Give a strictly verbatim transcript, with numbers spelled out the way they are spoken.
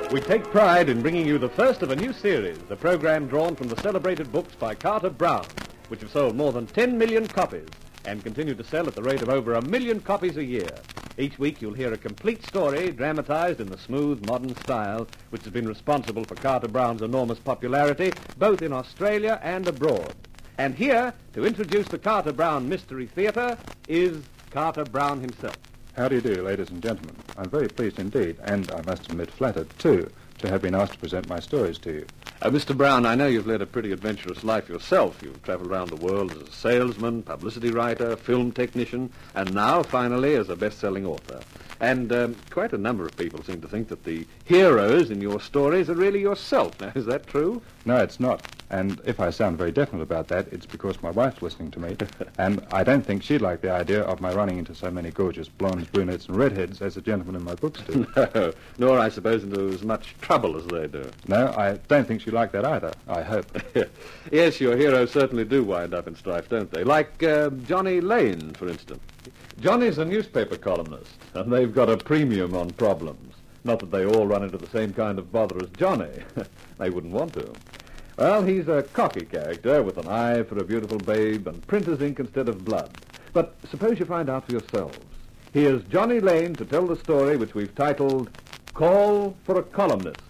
We take pride in bringing you the first of a new series, a program drawn from the celebrated books by Carter Brown, which have sold more than ten million copies and continue to sell at the rate of over a million copies a year. Each week you'll hear a complete story dramatized in the smooth, modern style which has been responsible for Carter Brown's enormous popularity both in Australia and abroad. And here, to introduce the Carter Brown Mystery Theater, is Carter Brown himself. How do you do, ladies and gentlemen? I'm very pleased indeed, and I must admit flattered, too, to have been asked to present my stories to you. Uh, Mister Brown, I know you've led a pretty adventurous life yourself. You've traveled around the world as a salesman, publicity writer, film technician, and now, finally, as a best-selling author. And um, quite a number of people seem to think that the heroes in your stories are really yourself. Now, is that true? No, it's not. And if I sound very definite about that, it's because my wife's listening to me, and I don't think she'd like the idea of my running into so many gorgeous blondes, brunettes, and redheads as the gentlemen in my books do. No, nor, I suppose, into as much trouble as they do. No, I don't think she'd like that either, I hope. Yes, your heroes certainly do wind up in strife, don't they? Like uh, Johnny Lane, for instance. Johnny's a newspaper columnist, and they've got a premium on problems. Not that they all run into the same kind of bother as Johnny. They wouldn't want to. Well, he's a cocky character with an eye for a beautiful babe and printer's ink instead of blood. But suppose you find out for yourselves. Here's Johnny Lane to tell the story which we've titled Call for a Columnist.